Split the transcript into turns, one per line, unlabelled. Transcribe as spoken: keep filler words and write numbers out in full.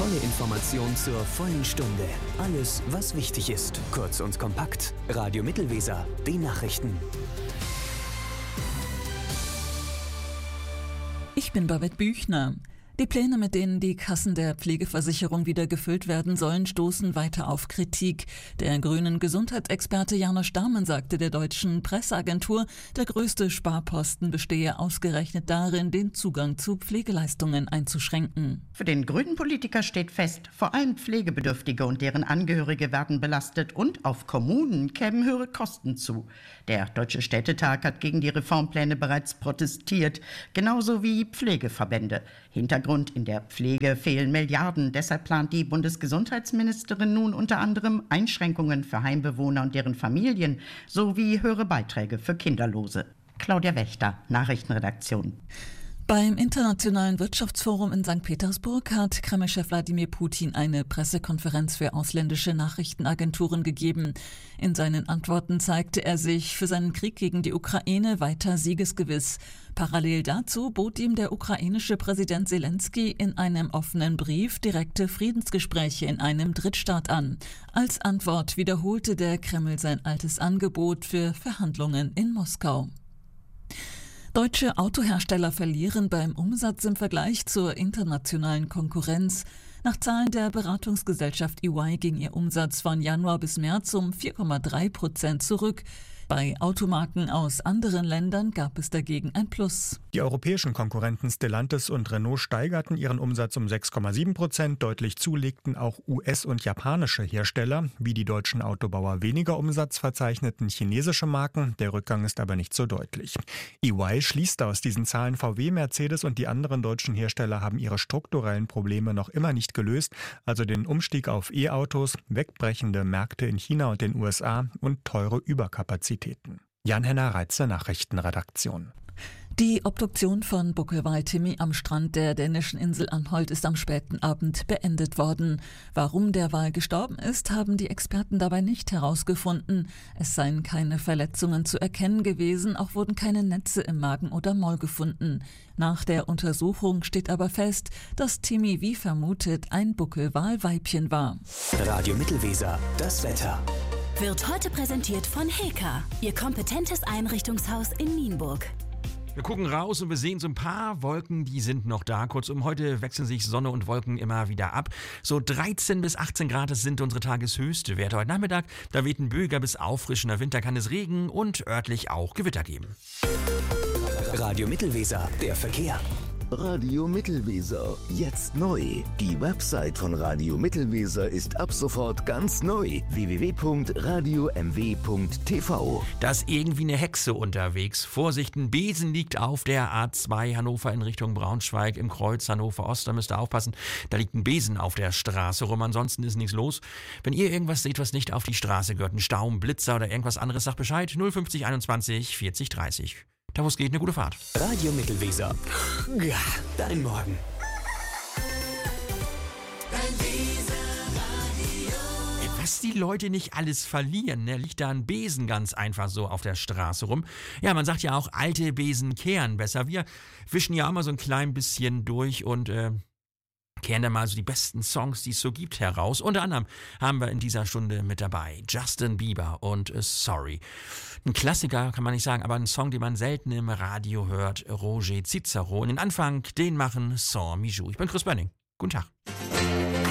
Volle Information zur vollen Stunde. Alles, was wichtig ist. Kurz und kompakt. Radio Mittelweser. Die Nachrichten.
Ich bin Babette Büchner. Die Pläne, mit denen die Kassen der Pflegeversicherung wieder gefüllt werden sollen, stoßen weiter auf Kritik. Der grünen Gesundheitsexperte Janosch Dahmen sagte der deutschen Presseagentur, der größte Sparposten bestehe ausgerechnet darin, den Zugang zu Pflegeleistungen einzuschränken.
Für den grünen Politiker steht fest, vor allem Pflegebedürftige und deren Angehörige werden belastet und auf Kommunen kämen höhere Kosten zu. Der Deutsche Städtetag hat gegen die Reformpläne bereits protestiert, genauso wie Pflegeverbände. Hintergrund: in der Pflege fehlen Milliarden. Deshalb plant die Bundesgesundheitsministerin nun unter anderem Einschränkungen für Heimbewohner und deren Familien sowie höhere Beiträge für Kinderlose. Claudia Wächter, Nachrichtenredaktion.
Beim Internationalen Wirtschaftsforum in Sankt Petersburg hat Kreml-Chef Wladimir Putin eine Pressekonferenz für ausländische Nachrichtenagenturen gegeben. In seinen Antworten zeigte er sich für seinen Krieg gegen die Ukraine weiter siegesgewiss. Parallel dazu bot ihm der ukrainische Präsident Zelensky in einem offenen Brief direkte Friedensgespräche in einem Drittstaat an. Als Antwort wiederholte der Kreml sein altes Angebot für Verhandlungen in Moskau. Deutsche Autohersteller verlieren beim Umsatz im Vergleich zur internationalen Konkurrenz. Nach Zahlen der Beratungsgesellschaft E Y ging ihr Umsatz von Januar bis März um vier Komma drei Prozent zurück. Bei Automarken aus anderen Ländern gab es dagegen ein Plus.
Die europäischen Konkurrenten Stellantis und Renault steigerten ihren Umsatz um sechs Komma sieben Prozent. Deutlich zulegten auch U S- und japanische Hersteller. Wie die deutschen Autobauer weniger Umsatz verzeichneten chinesische Marken. Der Rückgang ist aber nicht so deutlich. E Y schließt aus diesen Zahlen, V W, Mercedes und die anderen deutschen Hersteller haben ihre strukturellen Probleme noch immer nicht gelöst. Also den Umstieg auf E-Autos, wegbrechende Märkte in China und den U S A und teure Überkapazitäten. Jan-Henner Reitze, Nachrichtenredaktion.
Die Obduktion von Buckelwal Timmy am Strand der dänischen Insel Anholt ist am späten Abend beendet worden. Warum der Wal gestorben ist, haben die Experten dabei nicht herausgefunden. Es seien keine Verletzungen zu erkennen gewesen, auch wurden keine Netze im Magen oder Maul gefunden. Nach der Untersuchung steht aber fest, dass Timmy wie vermutet ein Buckelwal-Weibchen war.
Radio Mittelweser, das Wetter.
Wird heute präsentiert von Heka, Ihr kompetentes Einrichtungshaus in Nienburg.
Wir gucken raus und wir sehen so ein paar Wolken, die sind noch da. Kurzum, heute wechseln sich Sonne und Wolken immer wieder ab. So dreizehn bis achtzehn Grad, das sind unsere tageshöchste Werte heute Nachmittag. Da weht ein böiger bis auffrischender Wind, da kann es Regen und örtlich auch Gewitter geben.
Radio Mittelweser, der Verkehr.
Radio Mittelweser, jetzt neu. Die Website von Radio Mittelweser ist ab sofort ganz neu. w w w punkt radio m w punkt t v.
Da ist irgendwie eine Hexe unterwegs. Vorsicht, ein Besen liegt auf der A zwei Hannover in Richtung Braunschweig im Kreuz Hannover Ost. Da müsst ihr aufpassen, da liegt ein Besen auf der Straße rum. Ansonsten ist nichts los. Wenn ihr irgendwas seht, was nicht auf die Straße gehört, ein Stau, ein Blitzer oder irgendwas anderes, sagt Bescheid. null fünfzig einundzwanzig vierzig dreißig. Da wo es geht, eine gute Fahrt.
Radio Mittelweser. Ja, dein Morgen.
Was die Leute nicht alles verlieren, ne? Liegt da ein Besen ganz einfach so auf der Straße rum. Ja, man sagt ja auch, alte Besen kehren besser. Wir wischen ja auch mal so ein klein bisschen durch und äh, kehren dann mal so die besten Songs, die es so gibt, heraus. Unter anderem haben wir in dieser Stunde mit dabei Justin Bieber und uh, Sorry. Ein Klassiker, kann man nicht sagen, aber ein Song, den man selten im Radio hört. Roger Cicero. Und den Anfang, den machen Sans Mijou. Ich bin Chris Bönning. Guten Tag.